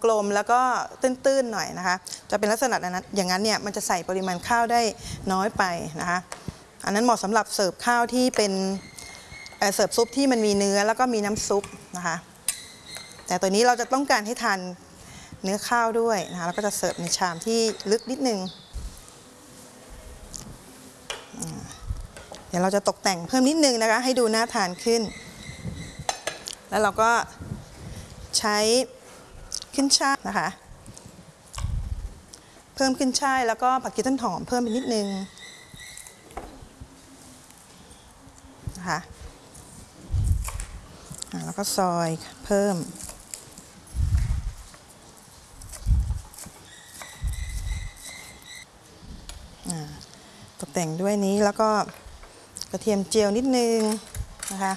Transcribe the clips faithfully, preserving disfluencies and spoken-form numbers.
กลมๆแล้วก็ตื้นๆหน่อยนะคะจะเป็นลักษณะนั้นอย่างนั้นเนี่ยมันจะใส่ปริมาณข้าวได้น้อยไปนะคะอันนั้นเหมาะสำหรับเสิร์ฟข้าวที่เป็นเสิร์ฟซุปที่มันมีเนื้อแล้วก็มีน้ำซุปนะคะแต่ตัวนี้เราจะต้องการให้ทานเนื้อข้าวด้วยนะคะแล้วก็จะเสิร์ฟในชามที่ลึกนิดนึงเดี๋ยวเราจะตกแต่งเพิ่มนิดนึงนะคะให้ดูน่าทานขึ้นแล้วเราก็ใช้ขึ้นช่ายนะคะเพิ่มขึ้นช่ายแล้วก็ผักชีต้นหอมเพิ่มไปนิดนึงนะคะแล้วก็ซอยเพิ่มตกแต่งด้วยนี้แล้วก็กระเทียมเจียวนิดนึงนะคะ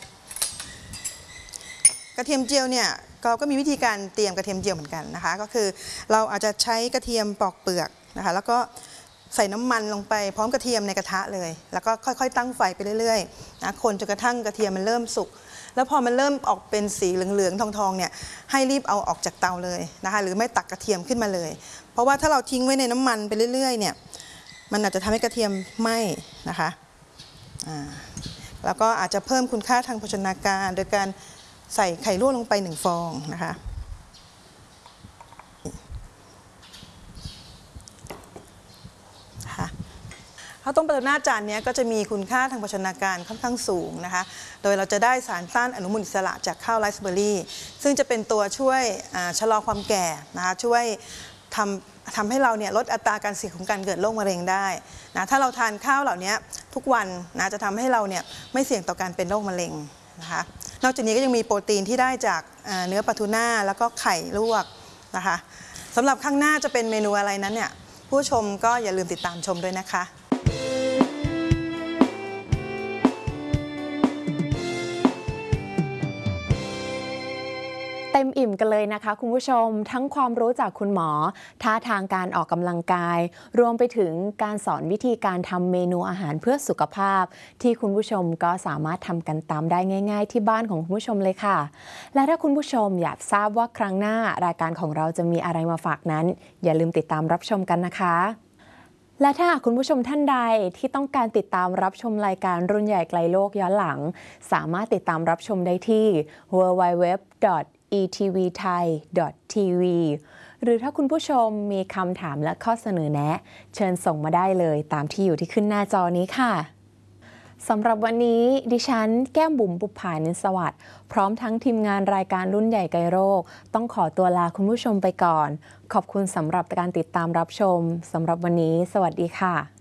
กระเทียมเจียวเนี่ยเราก็มีวิธีการเตรียมกระเทียมเจียวเหมือนกันนะคะก็คือเราอาจจะใช้กระเทียมปอกเปลือกนะคะแล้วก็ใส่น้ำมันลงไปพร้อมกระเทียมในกระทะเลยแล้วก็ค่อยๆตั้งไฟไปเรื่อยๆนะคนจนกระทั่งกระเทียมมันเริ่มสุกแล้วพอมันเริ่มออกเป็นสีเหลืองๆทองๆเนี่ยให้รีบเอาออกจากเตาเลยนะคะหรือไม่ตักกระเทียมขึ้นมาเลยเพราะว่าถ้าเราทิ้งไว้ในน้ำมันไปเรื่อยๆเนี่ยมันอาจจะทำให้กระเทียมไหม้นะคะแล้วก็อาจจะเพิ่มคุณค่าทางโภชนาการโดยการใส่ไข่ลวกลงไปหนึ่งฟองนะคะข้าวต้มปลาทูน่าจานนี้ก็จะมีคุณค่าทางโภชนาการค่อนข้างสูงนะคะโดยเราจะได้สารต้านอนุมูลอิสระจากข้าวไรซ์เบอร์รี่ซึ่งจะเป็นตัวช่วยชะลอความแก่นะคะช่วยทำทำให้เราเนี่ยลดอัตราการเสี่ยงของการเกิดโรคมะเร็งได้นะถ้าเราทานข้าวเหล่านี้ทุกวันนะจะทำให้เราเนี่ยไม่เสี่ยงต่อการเป็นโรคมะเร็งนะคะนอกจากนี้ก็ยังมีโปรตีนที่ได้จากเนื้อปลาทูน่าแล้วก็ไข่ลวกนะคะสำหรับข้างหน้าจะเป็นเมนูอะไรนั้นเนี่ยผู้ชมก็อย่าลืมติดตามชมด้วยนะคะเต็มอิ่มกันเลยนะคะคุณผู้ชมทั้งความรู้จากคุณหมอท่าทางการออกกำลังกายรวมไปถึงการสอนวิธีการทำเมนูอาหารเพื่อสุขภาพที่คุณผู้ชมก็สามารถทำกันตามได้ง่ายๆที่บ้านของคุณผู้ชมเลยค่ะและถ้าคุณผู้ชมอยากทราบว่าครั้งหน้ารายการของเราจะมีอะไรมาฝากนั้นอย่าลืมติดตามรับชมกันนะคะและถ้าคุณผู้ชมท่านใดที่ต้องการติดตามรับชมรายการรุ่นใหญ่ไกลโลกย้อนหลังสามารถติดตามรับชมได้ที่ ดับเบิลยู ดับเบิลยู ดับเบิลยู ดอท อี ที วี ไทย ดอท ที วี หรือถ้าคุณผู้ชมมีคำถามและข้อเสนอแนะเชิญส่งมาได้เลยตามที่อยู่ที่ขึ้นหน้าจอนี้ค่ะสำหรับวันนี้ดิฉันแก้มบุ๋มบุภานินสวัสดิ์พร้อมทั้งทีมงานรายการรุ่นใหญ่ไกลโลกต้องขอตัวลาคุณผู้ชมไปก่อนขอบคุณสำหรับการติดตามรับชมสำหรับวันนี้สวัสดีค่ะ